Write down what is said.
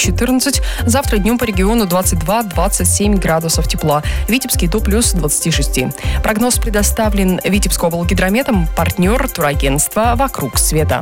14. Завтра днем по региону 22-27 градусов тепла. Витебский до плюс 26. Прогноз предоставлен Витебского облгидрометом, партнер турагентства «Вокруг света».